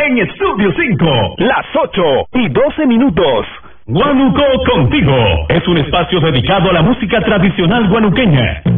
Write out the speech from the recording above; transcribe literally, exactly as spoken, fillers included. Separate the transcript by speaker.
Speaker 1: en Estudio cinco.
Speaker 2: Las ocho y doce minutos.
Speaker 1: Guanuco Contigo es un espacio dedicado a la música tradicional guanuqueña.